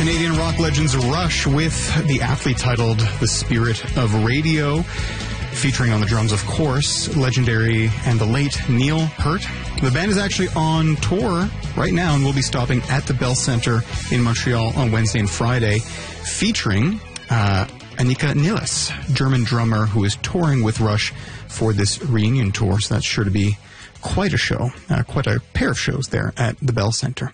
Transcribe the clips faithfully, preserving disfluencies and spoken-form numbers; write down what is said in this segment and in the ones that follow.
Canadian rock legends Rush with the aptly titled The Spirit of Radio, featuring on the drums, of course, legendary and the late Neil Peart. The band is actually on tour right now and will be stopping at the Bell Centre in Montreal on Wednesday and Friday, featuring uh, Annika Nilles, German drummer who is touring with Rush for this reunion tour. So that's sure to be quite a show, uh, quite a pair of shows there at the Bell Centre.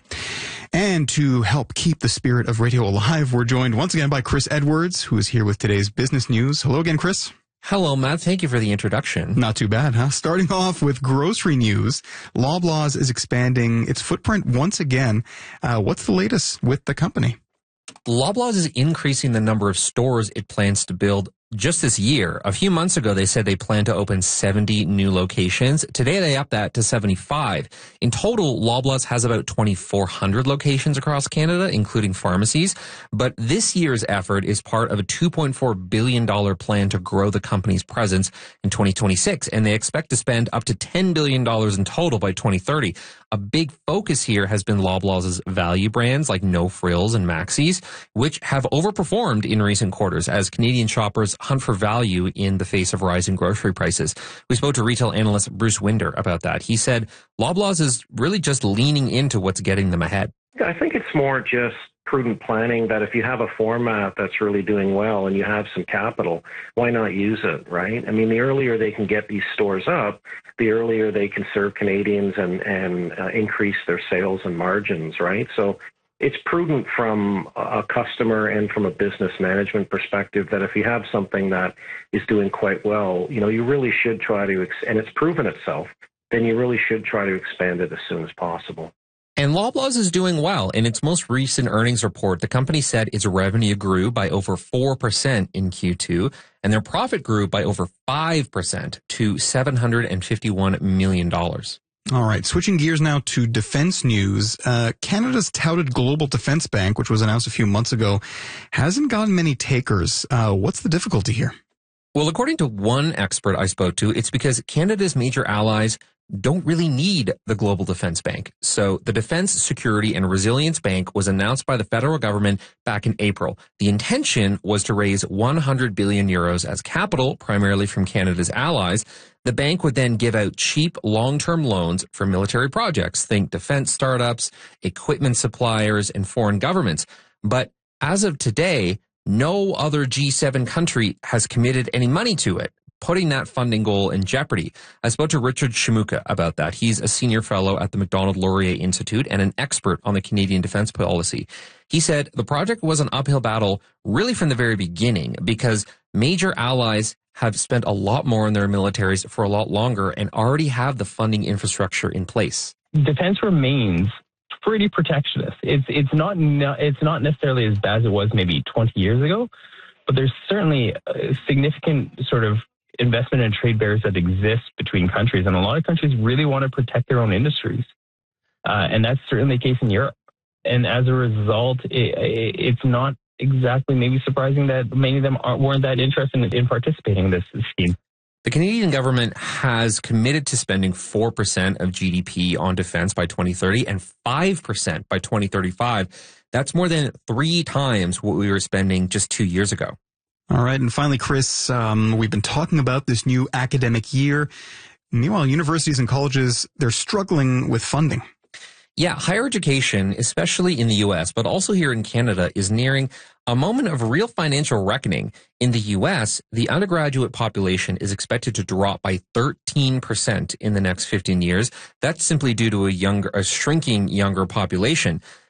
And to help keep the spirit of radio alive, we're joined once again by Chris Edwards, who is here with today's business news. Hello again, Chris. Hello, Matt. Thank you for the introduction. Not too bad, huh? Starting off with grocery news, Loblaws is expanding its footprint once again. Uh, what's the latest with the company? Loblaws is increasing the number of stores it plans to build just this year. A few months ago, they said they plan to open seventy new locations. Today, they upped that to seventy-five. In total, Loblaws has about twenty-four hundred locations across Canada, including pharmacies. But this year's effort is part of a two point four billion dollars plan to grow the company's presence in twenty twenty-six. And they expect to spend up to ten billion dollars in total by twenty thirty. A big focus here has been Loblaws' value brands like No Frills and Maxis, which have overperformed in recent quarters as Canadian shoppers hunt for value in the face of rising grocery prices. We spoke to retail analyst Bruce Winder about that. He said Loblaws is really just leaning into what's getting them ahead. I think it's more just prudent planning that if you have a format that's really doing well and you have some capital, why not use it, right? I mean, the earlier they can get these stores up, the earlier they can serve Canadians and, and uh, increase their sales and margins, right? So it's prudent from a customer and from a business management perspective that if you have something that is doing quite well, you know, you really should try to, ex- and it's proven itself, then you really should try to expand it as soon as possible. And Loblaws is doing well. In its most recent earnings report, the company said its revenue grew by over four percent in Q two, and their profit grew by over five percent to seven hundred fifty-one million dollars. All right, switching gears now to defense news. Uh, Canada's touted Global Defense Bank, which was announced a few months ago, hasn't gotten many takers. Uh, what's the difficulty here? Well, according to one expert I spoke to, it's because Canada's major allies don't really need the Global Defense Bank. So the Defense, Security and Resilience Bank was announced by the federal government back in April. The intention was to raise one hundred billion euros as capital, primarily from Canada's allies. The bank would then give out cheap long-term loans for military projects. Think defense startups, equipment suppliers, and foreign governments. But as of today, no other G seven country has committed any money to it, putting that funding goal in jeopardy. I spoke to Richard Shimuka about that. He's a senior fellow at the Macdonald-Laurier Institute and an expert on the Canadian defense policy. He said the project was an uphill battle really from the very beginning because major allies have spent a lot more on their militaries for a lot longer and already have the funding infrastructure in place. Defense remains pretty protectionist. It's it's not it's not necessarily as bad as it was maybe twenty years ago, but there's certainly a significant sort of investment and trade barriers that exist between countries, and a lot of countries really want to protect their own industries, uh, and that's certainly the case in Europe. And as a result, it, it's not exactly maybe surprising that many of them aren't, weren't that interested in, in participating in this scheme. The Canadian government has committed to spending four percent of G D P on defense by twenty thirty and five percent by twenty thirty-five. That's more than three times what we were spending just two years ago. All right. And finally, Chris, um, we've been talking about this new academic year. Meanwhile, universities and colleges, they're struggling with funding. Yeah, higher education, especially in the U S, but also here in Canada, is nearing a moment of real financial reckoning. In the U S, the undergraduate population is expected to drop by thirteen percent in the next fifteen years. That's simply due to a younger, a shrinking younger population.